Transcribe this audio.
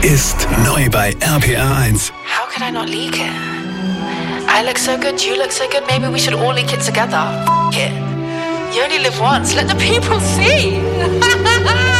ist neu bei RPR 1. How could I not leak it? I look so good, you look so good, maybe we should all leak it together. F*** it. You only live once, let the people see.